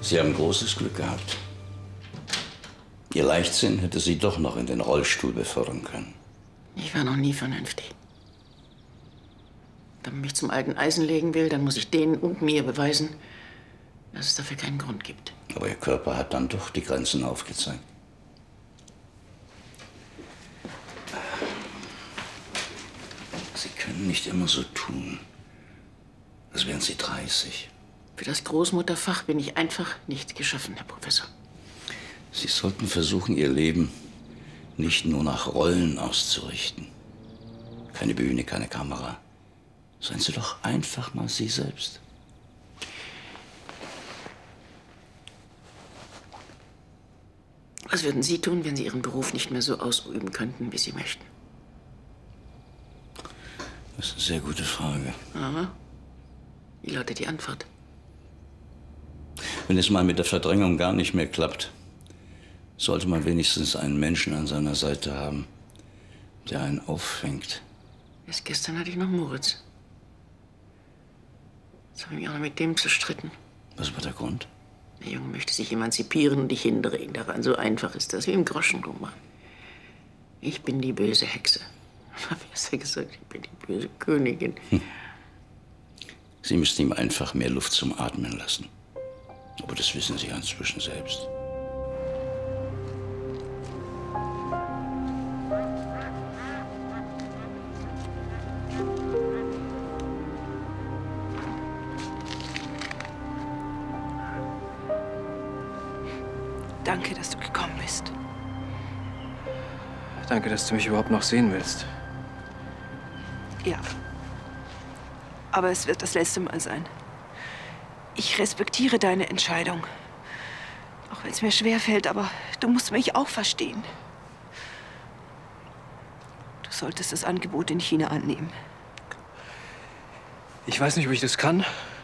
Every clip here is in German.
Sie haben großes Glück gehabt. Ihr Leichtsinn hätte Sie doch noch in den Rollstuhl befördern können. Ich war noch nie vernünftig. Wenn man mich zum alten Eisen legen will, dann muss ich denen und mir beweisen, dass es dafür keinen Grund gibt. Aber Ihr Körper hat dann doch die Grenzen aufgezeigt. Sie können nicht immer so tun, als wären Sie 30. Für das Großmutterfach bin ich einfach nicht geschaffen, Herr Professor. Sie sollten versuchen, Ihr Leben nicht nur nach Rollen auszurichten. Keine Bühne, keine Kamera. Seien Sie doch einfach mal Sie selbst. Was würden Sie tun, wenn Sie Ihren Beruf nicht mehr so ausüben könnten, wie Sie möchten? Das ist eine sehr gute Frage. Aha. Wie lautet die Antwort? Wenn es mal mit der Verdrängung gar nicht mehr klappt, sollte man wenigstens einen Menschen an seiner Seite haben, der einen auffängt. Erst gestern hatte ich noch Moritz. Jetzt habe ich mich auch noch mit dem zerstritten. Was war der Grund? Der Junge möchte sich emanzipieren und ich hindere ihn daran. So einfach ist das, wie im Groschenroman. Ich bin die böse Hexe. Oder besser gesagt, ich bin die böse Königin. Sie müssten ihm einfach mehr Luft zum Atmen lassen. Aber das wissen Sie ja inzwischen selbst. Danke, dass du gekommen bist. Danke, dass du mich überhaupt noch sehen willst. Ja. Aber es wird das letzte Mal sein. Ich respektiere deine Entscheidung. Auch wenn es mir schwerfällt, aber du musst mich auch verstehen. Du solltest das Angebot in China annehmen. Ich weiß nicht, ob ich das kann.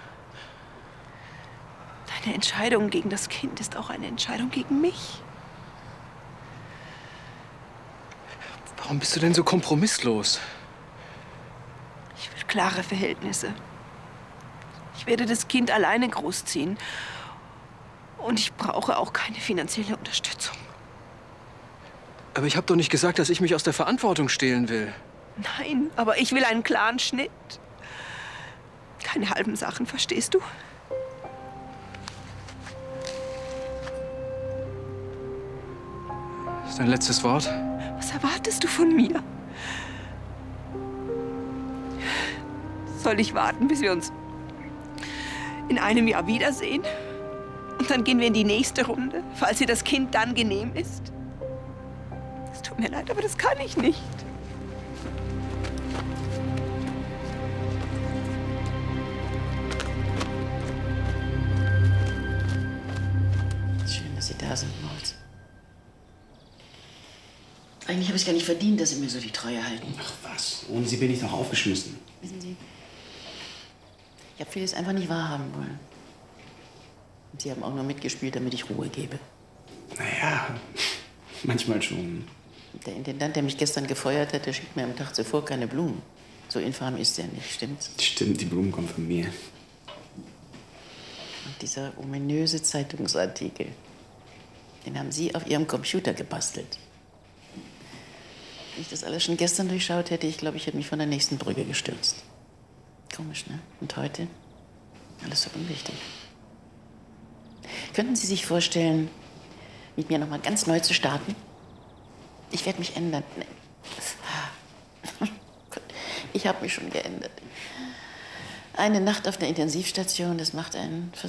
Deine Entscheidung gegen das Kind ist auch eine Entscheidung gegen mich. Warum bist du denn so kompromisslos? Ich will klare Verhältnisse. Ich werde das Kind alleine großziehen. Und ich brauche auch keine finanzielle Unterstützung. Aber ich habe doch nicht gesagt, dass ich mich aus der Verantwortung stehlen will. Nein, aber ich will einen klaren Schnitt. Keine halben Sachen, verstehst du? Das ist dein letztes Wort? Was erwartest du von mir? Soll ich warten, bis wir uns in einem Jahr wiedersehen? Und dann gehen wir in die nächste Runde, falls dir das Kind dann genehm ist? Es tut mir leid, aber das kann ich nicht. Schön, dass Sie da sind, Moritz. Eigentlich habe ich es gar nicht verdient, dass Sie mir so die Treue halten. Ach was, ohne Sie bin ich doch aufgeschmissen. Wissen Sie, ich habe vieles einfach nicht wahrhaben wollen. Und Sie haben auch nur mitgespielt, damit ich Ruhe gebe. Naja, manchmal schon. Der Intendant, der mich gestern gefeuert hat, der schickt mir am Tag zuvor keine Blumen. So infam ist er nicht, stimmt's? Stimmt, die Blumen kommen von mir. Und dieser ominöse Zeitungsartikel, den haben Sie auf Ihrem Computer gebastelt. Wenn ich das alles schon gestern durchschaut hätte, ich glaube, ich hätte mich von der nächsten Brücke gestürzt. Komisch, ne? Und heute? Alles so unwichtig. Könnten Sie sich vorstellen, mit mir noch mal ganz neu zu starten? Ich werde mich ändern. Nee. Ich habe mich schon geändert. Eine Nacht auf der Intensivstation, das macht einen